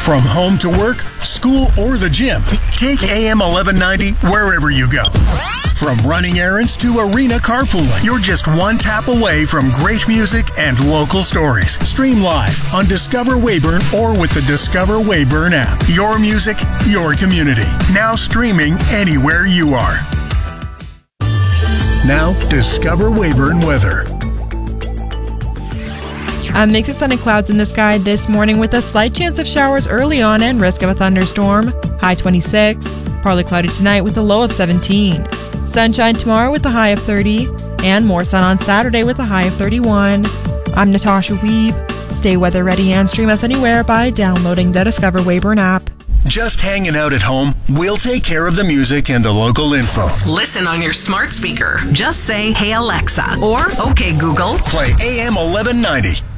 From home to work, school, or the gym, take AM 1190 wherever you go. From running errands to arena carpooling, you're just one tap away from great music and local stories. Stream live on Discover Weyburn or with the Discover Weyburn app. Your music, your community. Now streaming anywhere you are. Now, Discover Weyburn weather. A mix of sun and clouds in the sky this morning with a slight chance of showers early on and risk of a thunderstorm. High 26. Partly cloudy tonight with a low of 17. Sunshine tomorrow with a high of 30. And more sun on Saturday with a high of 31. I'm Natasha Weeb. Stay weather ready and stream us anywhere by downloading the Discover Weyburn app. Just hanging out at home? We'll take care of the music and the local info. Listen on your smart speaker. Just say, "Hey Alexa," or "Okay Google." Play AM 1190.